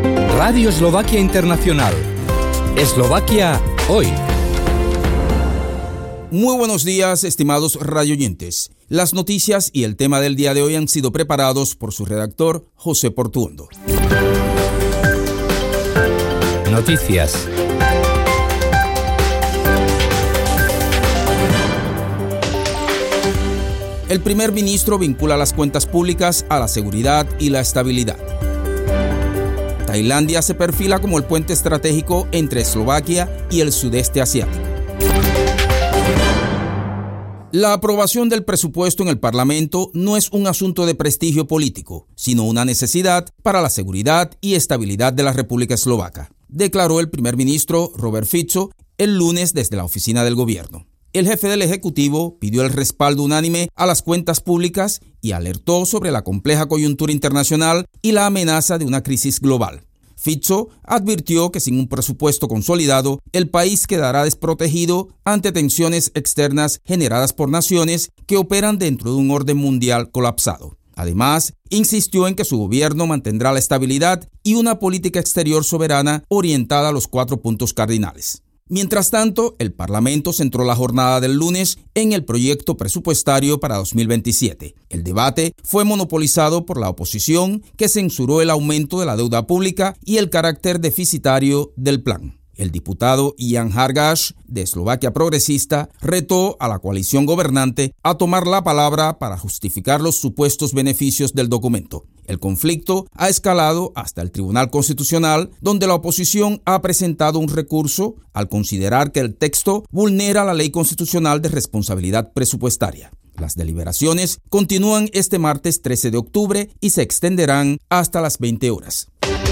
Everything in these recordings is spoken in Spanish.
Radio Eslovaquia Internacional. Eslovaquia hoy. Muy buenos días, estimados radioyentes. Las noticias y el tema del día de hoy han sido preparados por su redactor, José Portuondo. Noticias. El primer ministro vincula las cuentas públicas a la seguridad y la estabilidad. Tailandia se perfila como el puente estratégico entre Eslovaquia y el sudeste asiático. La aprobación del presupuesto en el Parlamento no es un asunto de prestigio político, sino una necesidad para la seguridad y estabilidad de la República Eslovaca, declaró el primer ministro Robert Fico el lunes desde la oficina del gobierno. El jefe del Ejecutivo pidió el respaldo unánime a las cuentas públicas y alertó sobre la compleja coyuntura internacional y la amenaza de una crisis global. Fico advirtió que sin un presupuesto consolidado, el país quedará desprotegido ante tensiones externas generadas por naciones que operan dentro de un orden mundial colapsado. Además, insistió en que su gobierno mantendrá la estabilidad y una política exterior soberana orientada a los 4 puntos cardinales. Mientras tanto, el Parlamento centró la jornada del lunes en el proyecto presupuestario para 2027. El debate fue monopolizado por la oposición, que censuró el aumento de la deuda pública y el carácter deficitario del plan. El diputado Jan Hargaš, de Eslovaquia Progresista, retó a la coalición gobernante a tomar la palabra para justificar los supuestos beneficios del documento. El conflicto ha escalado hasta el Tribunal Constitucional, donde la oposición ha presentado un recurso al considerar que el texto vulnera la Ley Constitucional de Responsabilidad Presupuestaria. Las deliberaciones continúan este martes 13 de octubre y se extenderán hasta las 20 horas.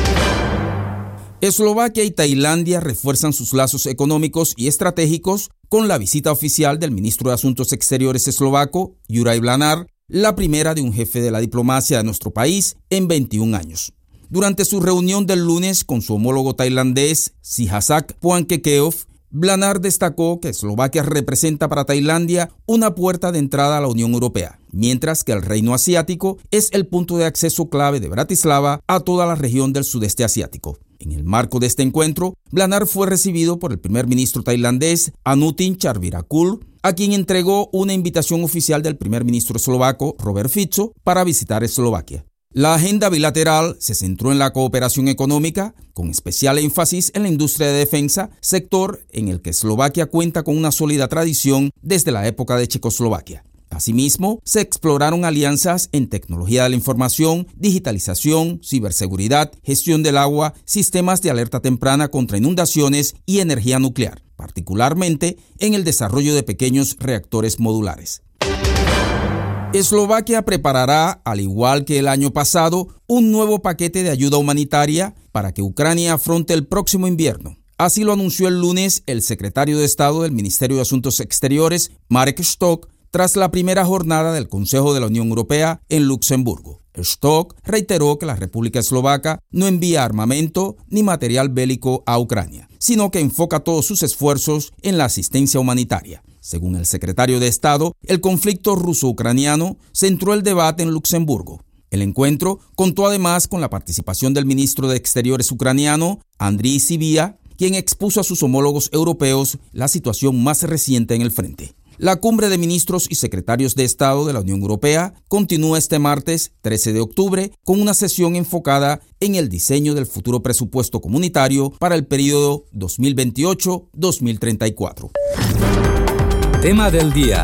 Eslovaquia y Tailandia refuerzan sus lazos económicos y estratégicos con la visita oficial del ministro de Asuntos Exteriores eslovaco, Juraj Blanár, la primera de un jefe de la diplomacia de nuestro país en 21 años. Durante su reunión del lunes con su homólogo tailandés, Sihasak Phuangketkeow, Blanár destacó que Eslovaquia representa para Tailandia una puerta de entrada a la Unión Europea, mientras que el reino asiático es el punto de acceso clave de Bratislava a toda la región del sudeste asiático. En el marco de este encuentro, Blanár fue recibido por el primer ministro tailandés Anutin Charnvirakul, a quien entregó una invitación oficial del primer ministro eslovaco Robert Fico para visitar Eslovaquia. La agenda bilateral se centró en la cooperación económica, con especial énfasis en la industria de defensa, sector en el que Eslovaquia cuenta con una sólida tradición desde la época de Checoslovaquia. Asimismo, se exploraron alianzas en tecnología de la información, digitalización, ciberseguridad, gestión del agua, sistemas de alerta temprana contra inundaciones y energía nuclear, particularmente en el desarrollo de pequeños reactores modulares. Eslovaquia preparará, al igual que el año pasado, un nuevo paquete de ayuda humanitaria para que Ucrania afronte el próximo invierno. Así lo anunció el lunes el secretario de Estado del Ministerio de Asuntos Exteriores, Marek Štok, tras la primera jornada del Consejo de la Unión Europea en Luxemburgo. Štok reiteró que la República Eslovaca no envía armamento ni material bélico a Ucrania, sino que enfoca todos sus esfuerzos en la asistencia humanitaria. Según el secretario de Estado, el conflicto ruso-ucraniano centró el debate en Luxemburgo. El encuentro contó además con la participación del ministro de Exteriores ucraniano, Andriy Sybiha, quien expuso a sus homólogos europeos la situación más reciente en el frente. La cumbre de ministros y secretarios de Estado de la Unión Europea continúa este martes 13 de octubre con una sesión enfocada en el diseño del futuro presupuesto comunitario para el periodo 2028-2034. Tema del día.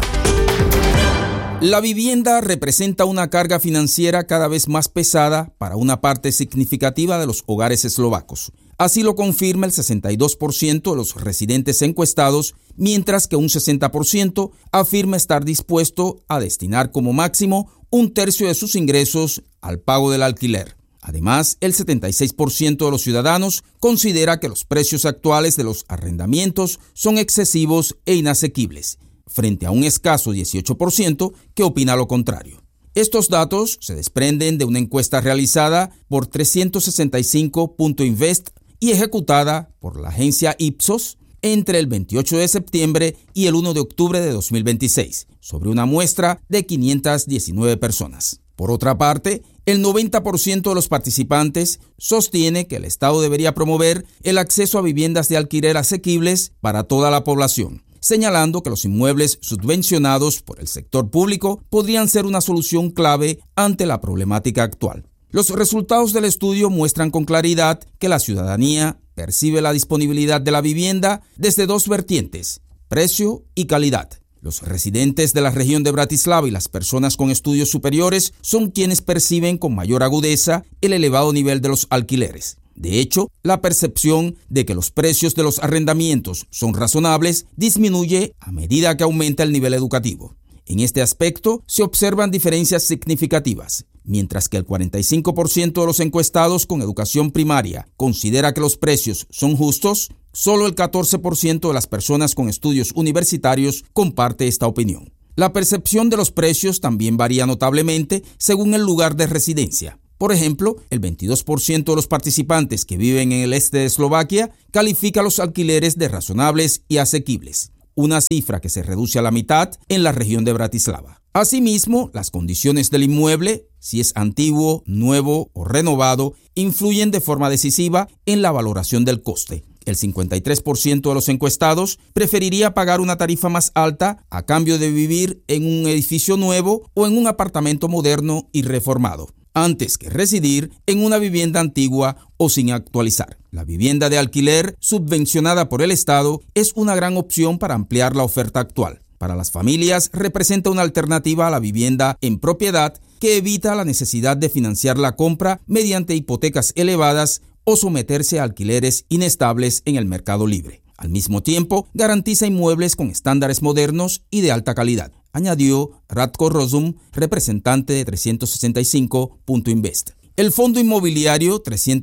La vivienda representa una carga financiera cada vez más pesada para una parte significativa de los hogares eslovacos. Así lo confirma el 62% de los residentes encuestados, mientras que un 60% afirma estar dispuesto a destinar como máximo un tercio de sus ingresos al pago del alquiler. Además, el 76% de los ciudadanos considera que los precios actuales de los arrendamientos son excesivos e inasequibles, frente a un escaso 18% que opina lo contrario. Estos datos se desprenden de una encuesta realizada por 365.invest y ejecutada por la agencia Ipsos entre el 28 de septiembre y el 1 de octubre de 2026, sobre una muestra de 519 personas. Por otra parte, el 90% de los participantes sostiene que el Estado debería promover el acceso a viviendas de alquiler asequibles para toda la población, señalando que los inmuebles subvencionados por el sector público podrían ser una solución clave ante la problemática actual. Los resultados del estudio muestran con claridad que la ciudadanía percibe la disponibilidad de la vivienda desde dos vertientes: precio y calidad. Los residentes de la región de Bratislava y las personas con estudios superiores son quienes perciben con mayor agudeza el elevado nivel de los alquileres. De hecho, la percepción de que los precios de los arrendamientos son razonables disminuye a medida que aumenta el nivel educativo. En este aspecto se observan diferencias significativas. Mientras que el 45% de los encuestados con educación primaria considera que los precios son justos, solo el 14% de las personas con estudios universitarios comparte esta opinión. La percepción de los precios también varía notablemente según el lugar de residencia. Por ejemplo, el 22% de los participantes que viven en el este de Eslovaquia califica los alquileres de razonables y asequibles, una cifra que se reduce a la mitad en la región de Bratislava. Asimismo, las condiciones del inmueble, si es antiguo, nuevo o renovado, influyen de forma decisiva en la valoración del coste. El 53% de los encuestados preferiría pagar una tarifa más alta a cambio de vivir en un edificio nuevo o en un apartamento moderno y reformado, antes que residir en una vivienda antigua o sin actualizar. La vivienda de alquiler subvencionada por el Estado es una gran opción para ampliar la oferta actual. Para las familias representa una alternativa a la vivienda en propiedad que evita la necesidad de financiar la compra mediante hipotecas elevadas o someterse a alquileres inestables en el mercado libre. Al mismo tiempo, garantiza inmuebles con estándares modernos y de alta calidad, añadió Ratko Rozum, representante de 365.invest. El fondo inmobiliario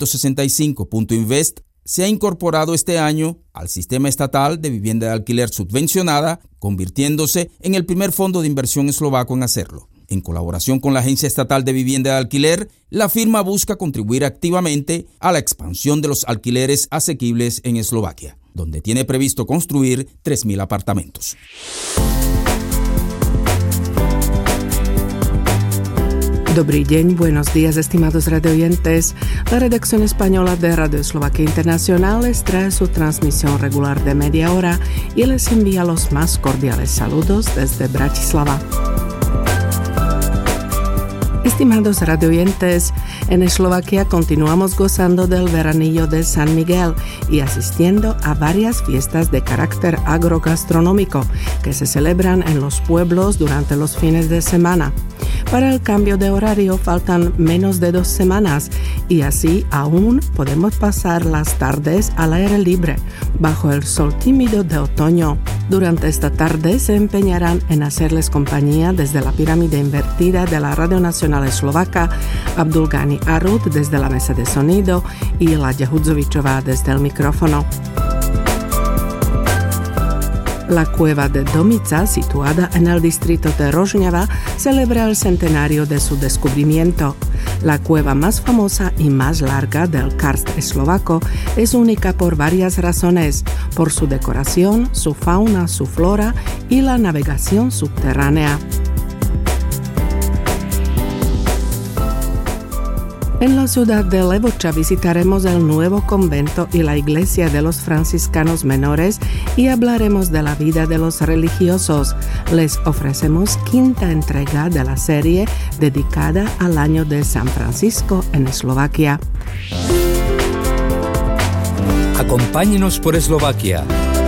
365.invest se ha incorporado este año al sistema estatal de vivienda de alquiler subvencionada, convirtiéndose en el primer fondo de inversión eslovaco en hacerlo. En colaboración con la Agencia Estatal de Vivienda de Alquiler, la firma busca contribuir activamente a la expansión de los alquileres asequibles en Eslovaquia, donde tiene previsto construir 3.000 apartamentos. Dobrý deň, buenos días, estimados radioyentes. La redacción española de Radio Eslovaquia Internacional les trae su transmisión regular de media hora y les envía los más cordiales saludos desde Bratislava. Estimados radioyentes, en Eslovaquia continuamos gozando del veranillo de San Miguel y asistiendo a varias fiestas de carácter agrogastronómico que se celebran en los pueblos durante los fines de semana. Para el cambio de horario faltan menos de 2 semanas y así aún podemos pasar las tardes al aire libre, bajo el sol tímido de otoño. Durante esta tarde se empeñarán en hacerles compañía desde la pirámide invertida de la Radio Nacional Eslovaca, Abdulgani Arud desde la mesa de sonido y Ladia Hudzovičová desde el micrófono. La cueva de Domica, situada en el distrito de Rožňava, celebra el centenario de su descubrimiento. La cueva más famosa y más larga del karst eslovaco es única por varias razones: por su decoración, su fauna, su flora y la navegación subterránea. En la ciudad de Levoča visitaremos el nuevo convento y la iglesia de los franciscanos menores y hablaremos de la vida de los religiosos. Les ofrecemos 5ª entrega de la serie dedicada al año de San Francisco en Eslovaquia. Acompáñenos por Eslovaquia.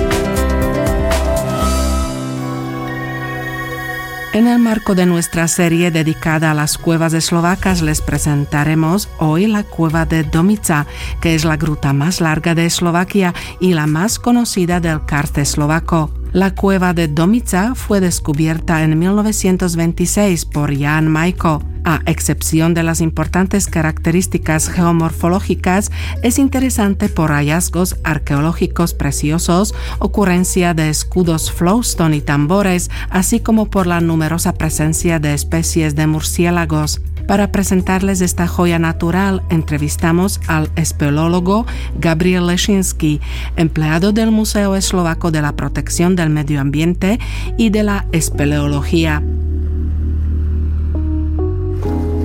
En el marco de nuestra serie dedicada a las cuevas eslovacas les presentaremos hoy la cueva de Domica, que es la gruta más larga de Eslovaquia y la más conocida del karst eslovaco. La cueva de Domica fue descubierta en 1926 por Jan Majko. A excepción de las importantes características geomorfológicas, es interesante por hallazgos arqueológicos preciosos, ocurrencia de escudos flowstone y tambores, así como por la numerosa presencia de especies de murciélagos. Para presentarles esta joya natural, entrevistamos al espeleólogo Gabriel Leshinsky, empleado del Museo Eslovaco de la Protección del Medio Ambiente y de la Espeleología.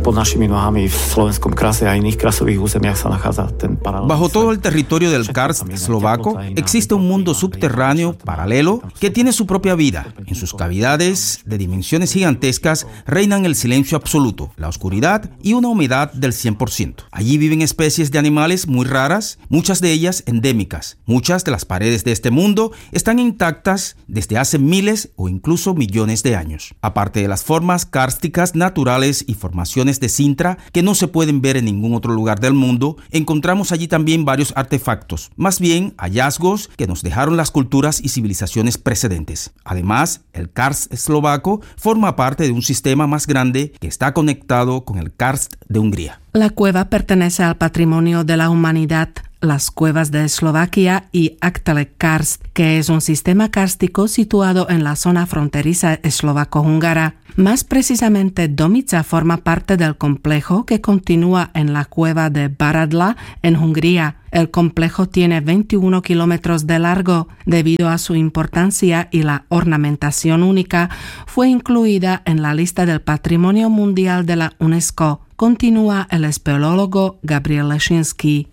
Bajo todo el territorio del karst eslovaco existe un mundo subterráneo paralelo que tiene su propia vida. En sus cavidades de dimensiones gigantescas reinan el silencio absoluto, la oscuridad y una humedad del 100%. Allí viven especies de animales muy raras, muchas de ellas endémicas. Muchas de las paredes de este mundo están intactas desde hace miles o incluso millones de años. Aparte de las formas kársticas naturales y formaciones de sintra que no se pueden ver en ningún otro lugar del mundo, encontramos allí también varios artefactos, más bien hallazgos que nos dejaron las culturas y civilizaciones precedentes. Además, el karst eslovaco forma parte de un sistema más grande que está conectado con el karst de Hungría. La cueva pertenece al patrimonio de la humanidad. Las cuevas de Eslovaquia y Aktele Karst, que es un sistema kárstico situado en la zona fronteriza eslovaco-húngara. Más precisamente, Domica forma parte del complejo que continúa en la cueva de Baradla, en Hungría. El complejo tiene 21 kilómetros de largo. Debido a su importancia y la ornamentación única, fue incluida en la lista del Patrimonio Mundial de la UNESCO. Continúa el espeleólogo Gabriel Leshinsky.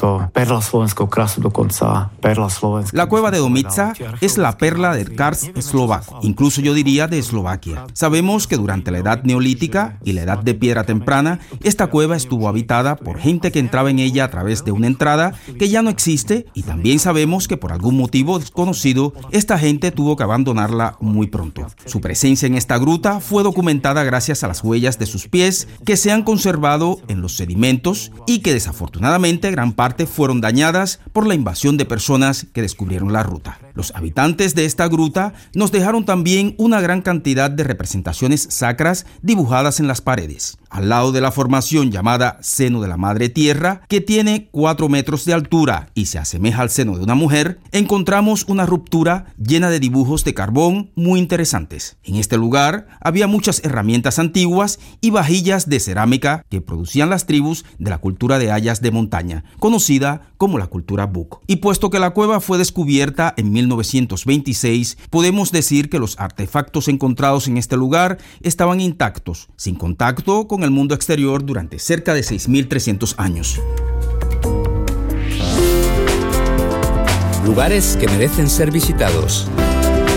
La cueva de Domica es la perla del karst eslovaco, incluso yo diría de Eslovaquia. Sabemos que durante la edad neolítica y la edad de piedra temprana, esta cueva estuvo habitada por gente que entraba en ella a través de una entrada que ya no existe, y también sabemos que por algún motivo desconocido, esta gente tuvo que abandonarla muy pronto. Su presencia en esta gruta fue documentada gracias a las huellas de sus pies que se han conservado en los sedimentos y que desafortunadamente gran parte fueron dañadas por la invasión de personas que descubrieron la ruta. Los habitantes de esta gruta nos dejaron también una gran cantidad de representaciones sacras dibujadas en las paredes. Al lado de la formación llamada Seno de la Madre Tierra, que tiene 4 metros de altura y se asemeja al seno de una mujer, encontramos una ruptura llena de dibujos de carbón muy interesantes. En este lugar había muchas herramientas antiguas y vajillas de cerámica que producían las tribus de la cultura de hayas de montaña, conocida como la cultura Buk. Y puesto que la cueva fue descubierta en 1926, podemos decir que los artefactos encontrados en este lugar estaban intactos, sin contacto con el mundo exterior durante cerca de 6.300 años. Lugares que merecen ser visitados.